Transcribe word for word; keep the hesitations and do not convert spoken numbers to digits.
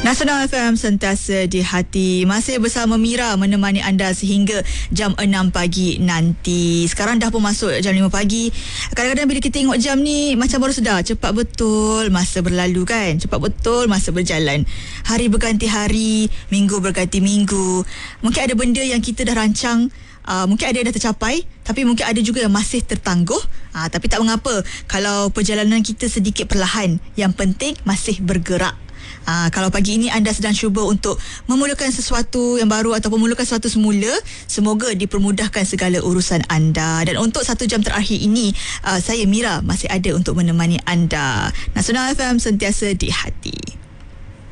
Nasional F M sentiasa di hati. Masih bersama Mira menemani anda sehingga jam enam pagi nanti. Sekarang dah pun masuk jam lima pagi. Kadang-kadang bila kita tengok jam ni macam baru sedar, cepat betul masa berlalu kan. Cepat betul masa berjalan. Hari berganti hari, minggu berganti minggu. Mungkin ada benda yang kita dah rancang, Uh, mungkin ada yang dah tercapai, tapi mungkin ada juga yang masih tertangguh. uh, Tapi tak mengapa kalau perjalanan kita sedikit perlahan, yang penting masih bergerak. Uh, kalau pagi ini anda sedang cuba untuk memulakan sesuatu yang baru ataupun memulakan sesuatu semula, semoga dipermudahkan segala urusan anda. Dan untuk satu jam terakhir ini, uh, saya Mira masih ada untuk menemani anda. Nasional F M sentiasa di hati.